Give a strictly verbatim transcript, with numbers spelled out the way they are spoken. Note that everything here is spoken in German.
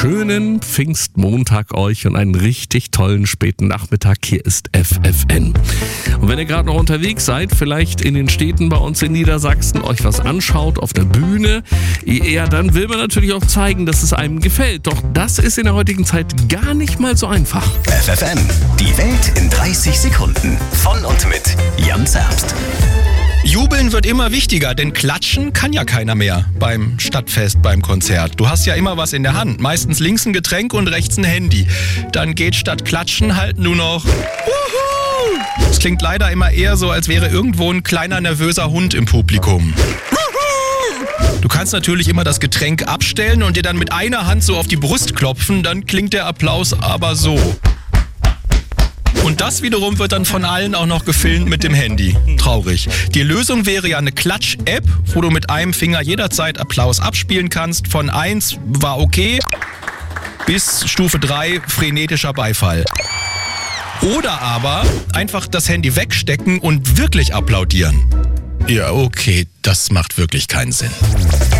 schönen Pfingstmontag euch und einen richtig tollen späten Nachmittag. Hier ist F F N. Und wenn ihr gerade noch unterwegs seid, vielleicht in den Städten bei uns in Niedersachsen, euch was anschaut auf der Bühne, ja, dann will man natürlich auch zeigen, dass es einem gefällt. Doch das ist in der heutigen Zeit gar nicht mal so einfach. F F N, die Welt in dreißig Sekunden. Von und mit Jan Zerbst. Jubeln wird immer wichtiger, denn klatschen kann ja keiner mehr beim Stadtfest, beim Konzert. Du hast ja immer was in der Hand, meistens links ein Getränk und rechts ein Handy. Dann geht statt klatschen halt nur noch Wuhu! Es klingt leider immer eher so, als wäre irgendwo ein kleiner nervöser Hund im Publikum. Du kannst natürlich immer das Getränk abstellen und dir dann mit einer Hand so auf die Brust klopfen, dann klingt der Applaus aber so. Und das wiederum wird dann von allen auch noch gefilmt mit dem Handy. Traurig. Die Lösung wäre ja eine Klatsch-App, wo du mit einem Finger jederzeit Applaus abspielen kannst. Von eins war okay bis Stufe drei frenetischer Beifall. Oder aber einfach das Handy wegstecken und wirklich applaudieren. Ja, okay, das macht wirklich keinen Sinn.